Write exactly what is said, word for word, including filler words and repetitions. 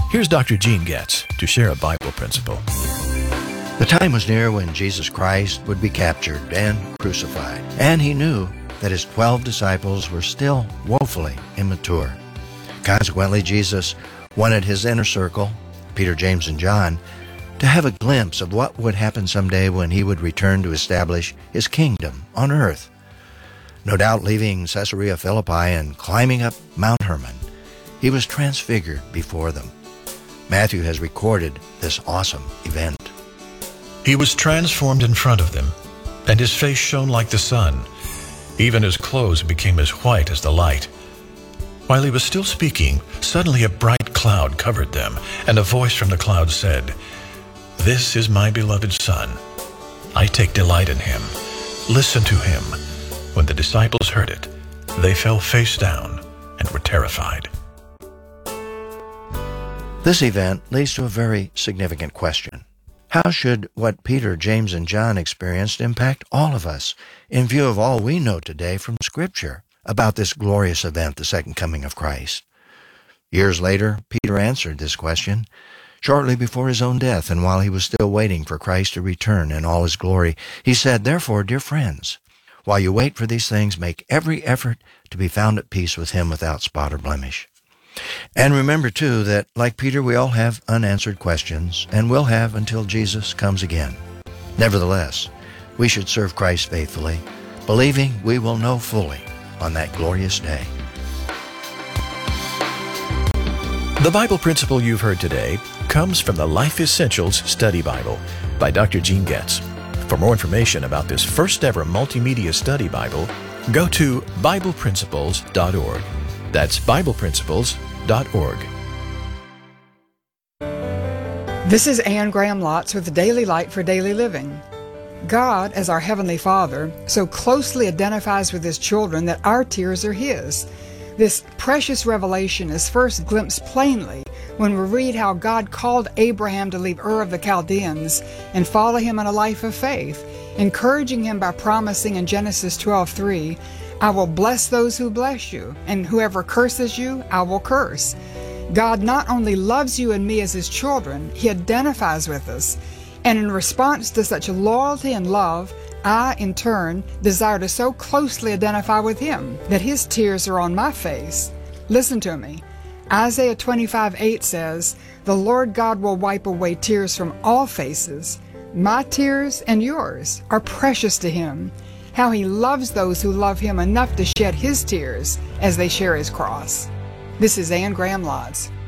Here's Doctor Gene Getz to share a Bible principle. The time was near when Jesus Christ would be captured and crucified, and he knew that his twelve disciples were still woefully immature. Consequently, Jesus wanted his inner circle, Peter, James, and John, to have a glimpse of what would happen someday when he would return to establish his kingdom on earth. No doubt leaving Caesarea Philippi and climbing up Mount Hermon, he was transfigured before them. Matthew has recorded this awesome event. He was transformed in front of them, and his face shone like the sun. Even his clothes became as white as the light. While he was still speaking, suddenly a bright cloud covered them, and a voice from the cloud said, "This is my beloved Son. I take delight in him. Listen to him." When the disciples heard it, they fell face down and were terrified. This event leads to a very significant question. How should what Peter, James, and John experienced impact all of us in view of all we know today from Scripture about this glorious event, the second coming of Christ? Years later, Peter answered this question shortly before his own death, and while he was still waiting for Christ to return in all his glory, he said, "Therefore, dear friends, while you wait for these things, make every effort to be found at peace with him without spot or blemish." And remember, too, that like Peter, we all have unanswered questions, and will have until Jesus comes again. Nevertheless, we should serve Christ faithfully, believing we will know fully on that glorious day. The Bible principle you've heard today comes from the Life Essentials Study Bible by Doctor Gene Getz. For more information about this first-ever multimedia study Bible, go to Bible Principles dot org. That's Bible Principles dot org. This is Anne Graham Lotz with the Daily Light for Daily Living. God, as our Heavenly Father, so closely identifies with His children that our tears are His. This precious revelation is first glimpsed plainly when we read how God called Abraham to leave Ur of the Chaldeans and follow him in a life of faith, encouraging him by promising in Genesis twelve three, "I will bless those who bless you, and whoever curses you, I will curse." God not only loves you and me as His children, He identifies with us. And in response to such loyalty and love, I, in turn, desire to so closely identify with Him that His tears are on my face. Listen to me. Isaiah twenty-five eight says, "The Lord God will wipe away tears from all faces." My tears and yours are precious to Him. How He loves those who love Him enough to shed His tears as they share His cross. This is Anne Graham Lotz.